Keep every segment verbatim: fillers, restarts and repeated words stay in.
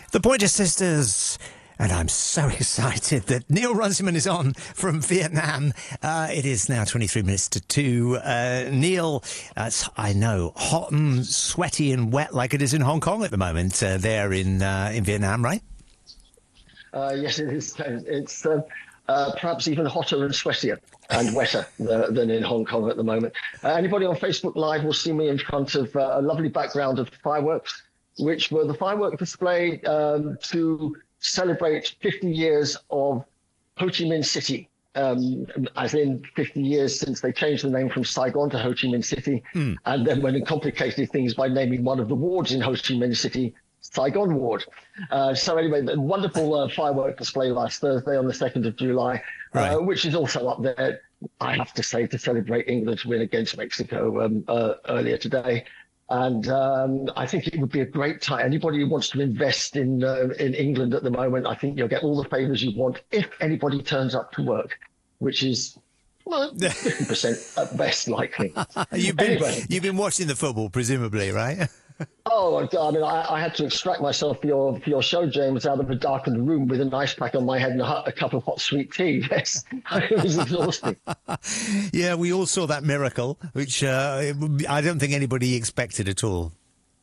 The Pointer Sisters. And I'm so excited that Neil Runciman is on from Vietnam. Uh, it is now twenty-three minutes to two. Uh, Neil, uh, I know, hot and sweaty and wet like it is in Hong Kong at the moment uh, there in uh, in Vietnam, right? Uh, yes, it is. It's uh, uh, perhaps even hotter and sweatier and wetter than, than in Hong Kong at the moment. Uh, anybody on Facebook Live will see me in front of uh, a lovely background of fireworks, which were the firework display um, to celebrate fifty years of Ho Chi Minh City, um, as in fifty years since they changed the name from Saigon to Ho Chi Minh City, mm. and then went and complicated things by naming one of the wards in Ho Chi Minh City Saigon Ward. Uh, so anyway, the wonderful uh, firework display last Thursday on the second of July, right. uh, which is also up there, I have to say, to celebrate England's win against Mexico um, uh, earlier today. And um, I think it would be a great time. Anybody who wants to invest in uh, in England at the moment, I think you'll get all the favours you want if anybody turns up to work, which is, well, fifty percent at best likely. you've been anyway. You've been watching the football, presumably, right? Oh, I mean, I, I had to extract myself for your for your show, James, out of a darkened room with an ice pack on my head and a, a cup of hot sweet tea. Yes, it was exhausting. Yeah, we all saw that miracle, which uh, I don't think anybody expected at all.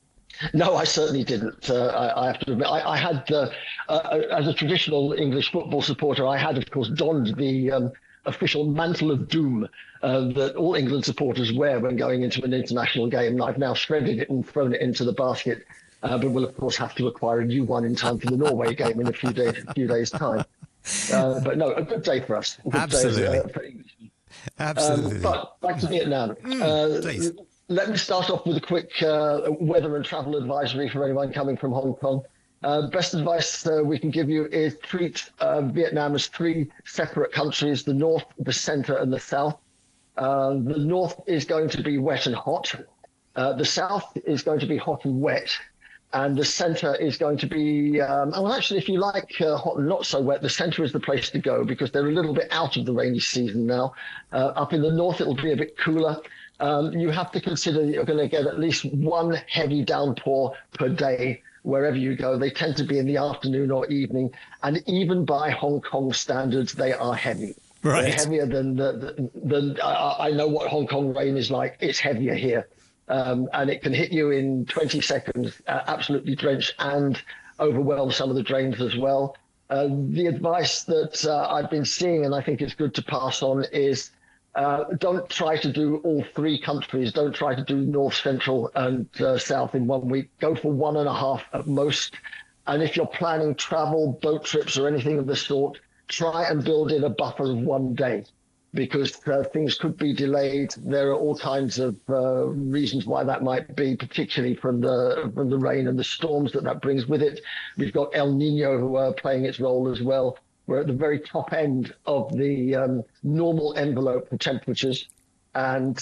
No, I certainly didn't. Uh, I, I have to admit, I, I had, uh, uh, as a traditional English football supporter, I had, of course, donned the um, official mantle of doom uh, that all England supporters wear when going into an international game. And I've now shredded it and thrown it into the basket, uh, but we'll of course have to acquire a new one in time for the Norway game in a few days, a few days time. Uh, but no, a good day for us. A good Absolutely. Day, uh, for English. Absolutely. Um, but back to Vietnam. Mm, uh, please. Let me start off with a quick uh, weather and travel advisory for anyone coming from Hong Kong. Uh, best advice uh, we can give you is treat uh, Vietnam as three separate countries, the north, the center, and the south. Uh, the north is going to be wet and hot. Uh, the south is going to be hot and wet. And the center is going to be, um, well, actually, if you like uh, hot and not so wet, the center is the place to go because they're a little bit out of the rainy season now. Uh, up in the north, it'll be a bit cooler. Um, you have to consider that you're going to get at least one heavy downpour per day wherever you go. They tend to be in the afternoon or evening. And even by Hong Kong standards, they are heavy. Right. They're heavier than, the, than I, I know what Hong Kong rain is like. It's heavier here. Um, and it can hit you in twenty seconds, uh, absolutely drench and overwhelm some of the drains as well. Uh, the advice that uh, I've been seeing, and I think it's good to pass on, is uh, don't try to do all three countries. Don't try to do north, central, and uh, south in one week. Go for one and a half at most. And if you're planning travel, boat trips, or anything of the sort, try and build in a buffer of one day, because uh, things could be delayed. There are all kinds of uh, reasons why that might be, particularly from the from the rain and the storms that that brings with it. We've got El Nino uh, playing its role as well. We're at the very top end of the um, normal envelope for temperatures. And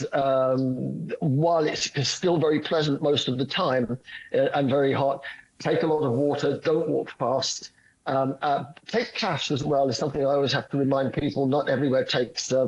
um, while it's still very pleasant most of the time uh, and very hot, take a lot of water, don't walk fast. Um, uh, take cash as well is something I always have to remind people. Not everywhere takes uh,